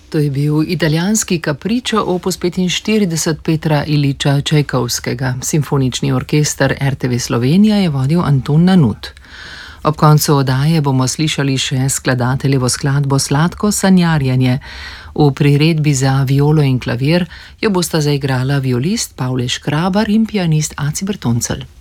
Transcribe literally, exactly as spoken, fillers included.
To je bil italijanski Capriccio opus petinštirideset Petra Iljiča Čajkovskega. Simfonični orkester R T V Slovenija je vodil Anton Nanut. Ob koncu oddaje bomo slišali še skladateljevo skladbo Sladko sanjarjenje. V priredbi za violo in klavir jo bosta zaigrala violist Pavle Škrabar in pianist Aci Bertoncelj.